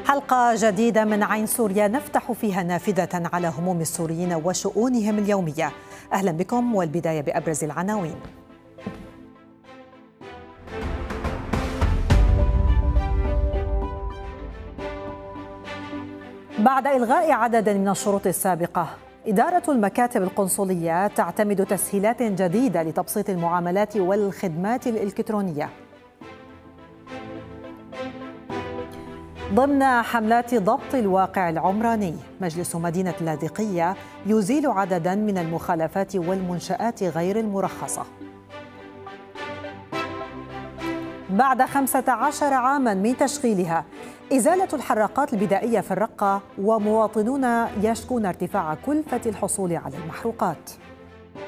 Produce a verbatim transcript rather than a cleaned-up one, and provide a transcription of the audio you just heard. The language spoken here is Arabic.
حلقة جديدة من عين سوريا نفتح فيها نافذة على هموم السوريين وشؤونهم اليومية. أهلا بكم، والبداية بأبرز العناوين. بعد إلغاء عدد من الشروط السابقة، إدارة المكاتب القنصلية تعتمد تسهيلات جديدة لتبسيط المعاملات والخدمات الإلكترونية. ضمن حملات ضبط الواقع العمراني، مجلس مدينة اللاذقية يزيل عددا من المخالفات والمنشآت غير المرخصة. بعد خمسة عشر عاما من تشغيلها، إزالة الحراقات البدائية في الرقة، ومواطنون يشكون ارتفاع كلفة الحصول على المحروقات.